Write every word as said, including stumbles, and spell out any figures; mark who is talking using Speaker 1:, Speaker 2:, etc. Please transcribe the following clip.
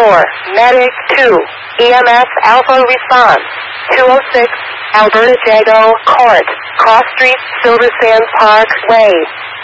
Speaker 1: four, Medic two, E M S Alpha response, two oh six, Alberta Jago Court, Cross Street, Silver Sands Park Way.